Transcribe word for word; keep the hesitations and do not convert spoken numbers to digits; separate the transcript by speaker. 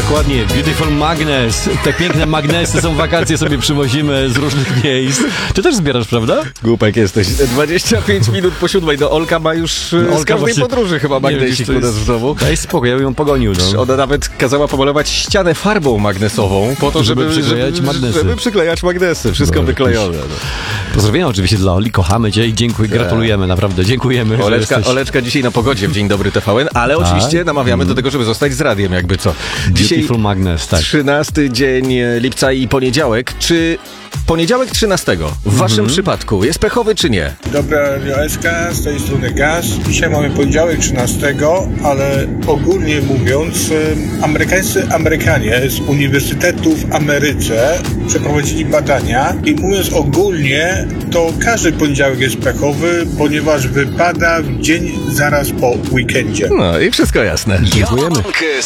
Speaker 1: Dokładnie, Beautiful Magnes. Te piękne magnesy są, wakacje sobie przywozimy z różnych miejsc. Ty też zbierasz, prawda?
Speaker 2: Głupek jesteś. dwadzieścia pięć minut po siódmej. No Olka ma już no, Olka z każdej właśnie, podróży chyba magnesik u nas w domu.
Speaker 1: Daj spokój, ja ją pogonił. No.
Speaker 2: Ona nawet kazała pomalować ścianę farbą magnesową po to, żeby, żeby przyklejać żeby, magnesy. Żeby przyklejać magnesy. Wszystko no, wyklejone. No.
Speaker 1: Pozdrowienia oczywiście dla Oli, kochamy cię i dziękuję, gratulujemy, naprawdę, dziękujemy.
Speaker 2: Oleczka, jesteś... Oleczka dzisiaj na pogodzie w Dzień Dobry T V N, ale tak? oczywiście namawiamy mm. do tego, żeby zostać z radiem, jakby co. Dzisiaj
Speaker 1: Beautiful Magnes, tak.
Speaker 2: trzynasty dzień lipca i poniedziałek. Czy poniedziałek trzynastego w waszym mm-hmm. przypadku jest pechowy czy nie?
Speaker 3: Dobra, Radioleczka, z tej strony Gaz. Dzisiaj mamy poniedziałek trzynastego, ale ogólnie mówiąc, amerykańscy Amerykanie z uniwersytetów w Ameryce przeprowadzili badania i mówiąc ogólnie, to każdy poniedziałek jest pechowy, ponieważ wypada w dzień zaraz po weekendzie.
Speaker 2: No i wszystko jasne.
Speaker 1: Dziękujemy.